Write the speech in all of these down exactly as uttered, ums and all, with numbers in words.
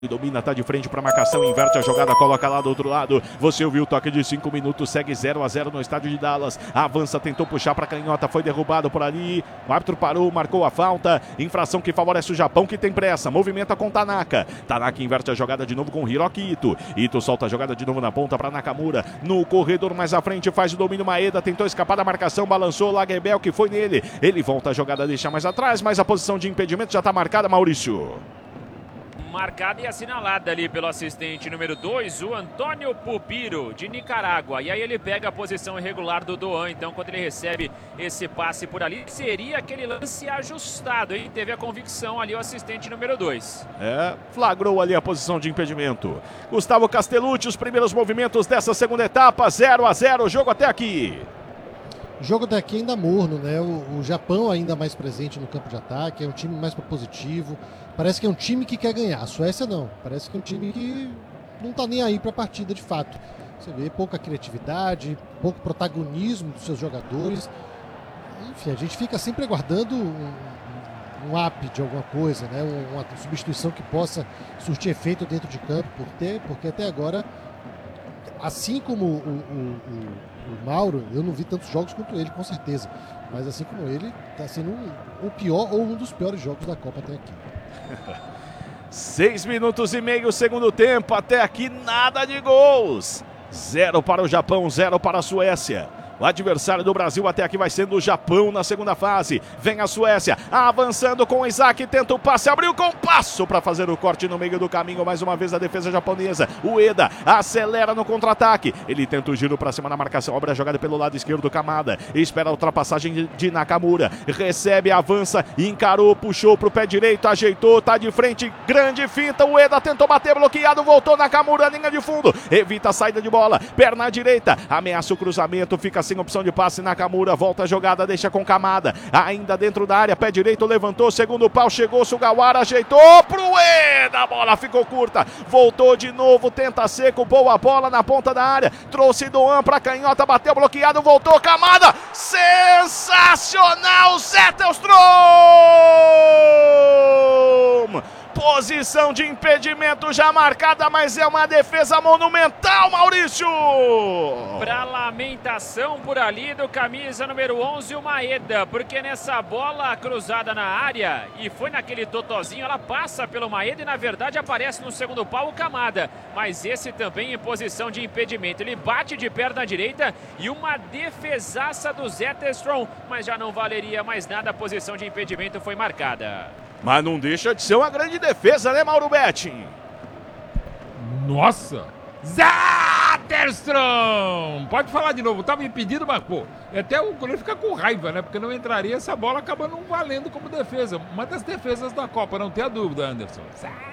Domina, tá de frente para marcação, inverte a jogada, coloca lá do outro lado. Você ouviu o toque de cinco minutos, segue zero a zero no estádio de Dallas. Avança, tentou puxar para canhota, foi derrubado por ali. O árbitro parou, marcou a falta. Infração que favorece o Japão, que tem pressa. Movimenta com Tanaka. Tanaka inverte a jogada de novo com Hiroki Ito. Ito solta a jogada de novo na ponta para Nakamura. No corredor mais à frente, faz o domínio Maeda. Tentou escapar da marcação, balançou o Lagerbel, que foi nele. Ele volta a jogada, deixa mais atrás, mas a posição de impedimento já está marcada, Maurício. Marcada e assinalada ali pelo assistente número dois, o Antônio Pupiro, de Nicarágua. E aí ele pega a posição irregular do Doan. Então, quando ele recebe esse passe por ali, seria aquele lance ajustado, hein? Teve a convicção ali o assistente número dois. É, flagrou ali a posição de impedimento. Gustavo Castellucci, os primeiros movimentos dessa segunda etapa, zero a zero, jogo até aqui. O jogo daqui ainda morno, né? O, o Japão ainda mais presente no campo de ataque, é um time mais propositivo. Parece que é um time que quer ganhar. A Suécia não. Parece que é um time que não tá nem aí para a partida de fato. Você vê pouca criatividade, pouco protagonismo dos seus jogadores. Enfim, a gente fica sempre aguardando um, um up de alguma coisa, né? Uma substituição que possa surtir efeito dentro de campo, por ter, porque até agora, assim como o, o, o O Mauro, eu não vi tantos jogos quanto ele, com certeza. Mas assim como ele, está sendo um, o pior ou um dos piores jogos da Copa até aqui. Seis minutos e meio, segundo tempo. Até aqui nada de gols. Zero para o Japão, zero para a Suécia. O adversário do Brasil até aqui vai sendo o Japão na segunda fase. Vem a Suécia, avançando com o Isaac, tenta o passe, abriu com passo para fazer o corte no meio do caminho. Mais uma vez a defesa japonesa. O Eda acelera no contra-ataque. Ele tenta o giro para cima na marcação, abre a jogada pelo lado esquerdo do Kamada. Espera a ultrapassagem de Nakamura. Recebe, avança, encarou, puxou para o pé direito, ajeitou, tá de frente, grande finta. O Eda tentou bater, bloqueado, voltou Nakamura, linha de fundo. Evita a saída de bola, perna direita, ameaça o cruzamento, fica sem opção de passe. Nakamura volta a jogada, deixa com Kamada, ainda dentro da área, pé direito, levantou, segundo pau, chegou Sugawara, ajeitou pro Eda, a bola ficou curta, voltou de novo, tenta seco, boa bola na ponta da área, trouxe Doan pra canhota, bateu bloqueado, voltou Kamada, sensacional, Zetterström! Posição de impedimento já marcada, mas é uma defesa monumental, Maurício! Pra lamentação por ali do camisa número onze, o Maeda, porque nessa bola cruzada na área, e foi naquele totozinho, ela passa pelo Maeda e na verdade aparece no segundo pau o Kamada, mas esse também em posição de impedimento. Ele bate de perna direita e uma defesaça do Zetterström, mas já não valeria mais nada, a posição de impedimento foi marcada. Mas não deixa de ser uma grande defesa, né, Mauro Betting? Nossa! Zetterström! Pode falar de novo, estava impedido, mas pô, até o goleiro fica com raiva, né? Porque não entraria essa bola, acaba não valendo como defesa. Uma das defesas da Copa, não tenha dúvida, Anderson.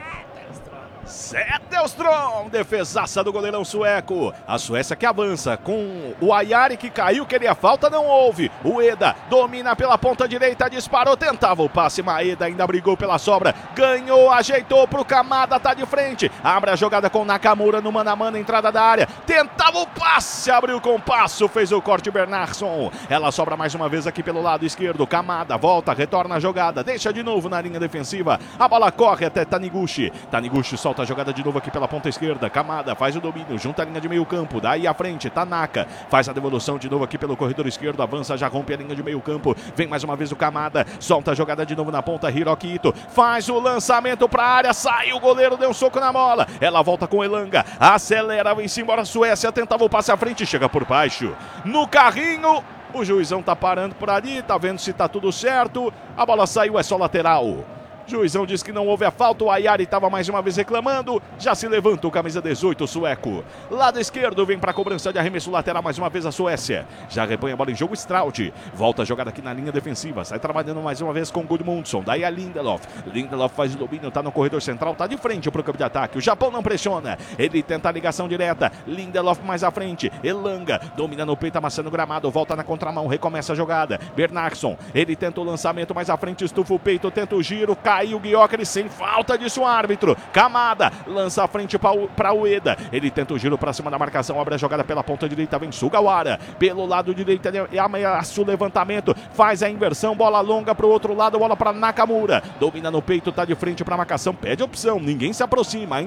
Zetterström, defesaça do goleirão sueco. A Suécia que avança com o Ayari que caiu, queria falta, não houve. O Eda domina pela ponta direita, disparou, tentava o passe, Maeda ainda brigou pela sobra, ganhou, ajeitou pro Kamada, tá de frente, abre a jogada com Nakamura no mano a mano, entrada da área, tentava o passe, abriu com passo, fez o corte Bernardsson. Ela sobra mais uma vez aqui pelo lado esquerdo, Kamada volta, retorna a jogada, deixa de novo na linha defensiva, a bola corre até Taniguchi, Taniguchi solta a jogada de novo aqui pela ponta esquerda, Kamada faz o domínio, junta a linha de meio campo, daí à frente, Tanaka faz a devolução de novo aqui pelo corredor esquerdo, avança, já rompe a linha de meio campo, vem mais uma vez o Kamada, solta a jogada de novo na ponta, Hiroki Ito faz o lançamento pra área, sai o goleiro, deu um soco na bola, ela volta com Elanga, acelera, vem-se embora a Suécia, tentava o passe à frente, chega por baixo, no carrinho, o juizão tá parando por ali, tá vendo se tá tudo certo, a bola saiu, é só lateral. Juizão diz que não houve a falta, o Ayari estava mais uma vez reclamando, já se levanta o camisa dezoito, o sueco. Lado esquerdo vem para a cobrança de arremesso lateral mais uma vez a Suécia. Já repõe a bola em jogo, Straud. Volta a jogada aqui na linha defensiva, sai trabalhando mais uma vez com o Gudmundsson, daí a Lindelof. Lindelof faz o domínio, tá no corredor central, tá de frente para o campo de ataque. O Japão não pressiona, ele tenta a ligação direta, Lindelof mais à frente, Elanga domina no peito, amassando o gramado, volta na contramão, recomeça a jogada. Bernardsson, ele tenta o lançamento mais à frente, estufa o peito, tenta o giro, cai. caiu Guiocre sem falta, disse o árbitro. Kamada lança a frente para o Ueda. Ele tenta o giro para cima da marcação, abre a jogada pela ponta direita, vem Sugawara. Pelo lado direito, ele ameaça o levantamento, faz a inversão, bola longa para o outro lado, bola para Nakamura. Domina no peito, tá de frente para a marcação, pede opção, ninguém se aproxima.